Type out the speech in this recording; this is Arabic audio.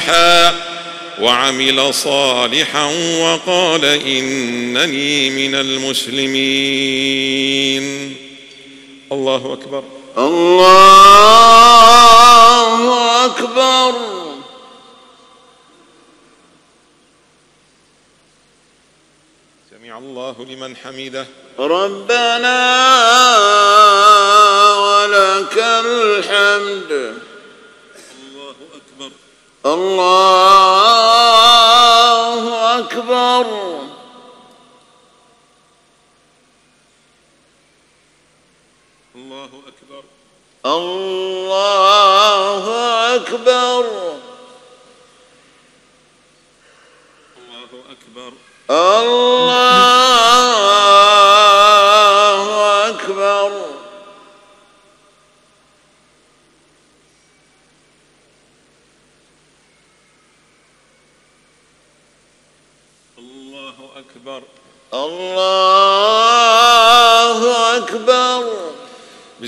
صالحا وعمل صالحا وقال إنني من المسلمين. الله أكبر. الله أكبر. سمع الله لمن حمده. ربنا ولك الحمد. الله أكبر. الله أكبر. الله أكبر. الله أكبر. الله أكبر. الله أكبر. الله أكبر. الله